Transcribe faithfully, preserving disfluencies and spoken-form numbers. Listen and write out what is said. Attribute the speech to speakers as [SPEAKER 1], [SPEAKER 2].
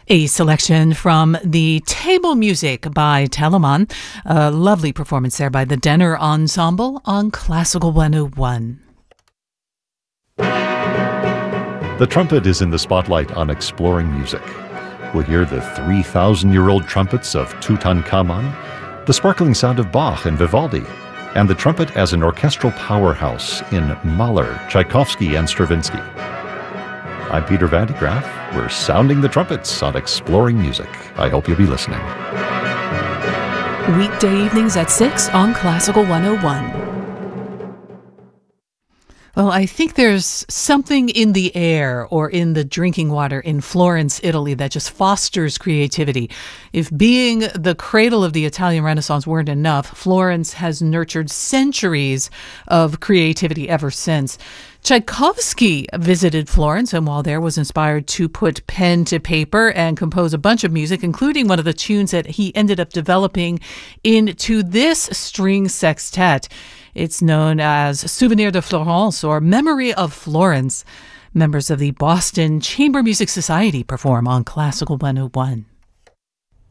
[SPEAKER 1] A selection from the Table Music by Telemann. A lovely performance there by the Denner Ensemble on Classical one oh one.
[SPEAKER 2] The trumpet is in the spotlight on Exploring Music. We'll hear the three thousand year old trumpets of Tutankhamun, the sparkling sound of Bach and Vivaldi, and the trumpet as an orchestral powerhouse in Mahler, Tchaikovsky, and Stravinsky. I'm Peter Van de Graaff. We're sounding the trumpets on Exploring Music. I hope you'll be listening.
[SPEAKER 1] Weekday evenings at six on Classical one oh one. Well, I think there's something in the air or in the drinking water in Florence, Italy, that just fosters creativity. If being the cradle of the Italian Renaissance weren't enough, Florence has nurtured centuries of creativity ever since. Tchaikovsky visited Florence and while there was inspired to put pen to paper and compose a bunch of music, including one of the tunes that he ended up developing into this string sextet. It's known as Souvenir de Florence, or Memory of Florence. Members of the Boston Chamber Music Society perform on Classical one oh one.